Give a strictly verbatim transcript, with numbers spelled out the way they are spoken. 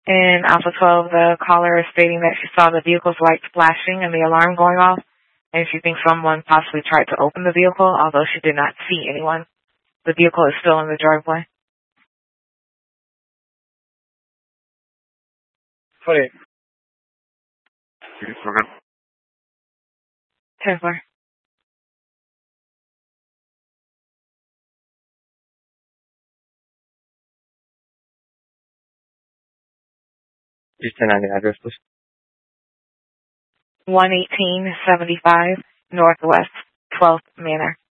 In Alpha twelve, the caller is stating that she saw the vehicle's lights flashing and the alarm going off, and she thinks someone possibly tried to open the vehicle, although she did not see anyone. The vehicle is still in the driveway. forty-eight. ten four. Just turn on the address, please. one eighteen seventy-five Northwest twelfth Manor.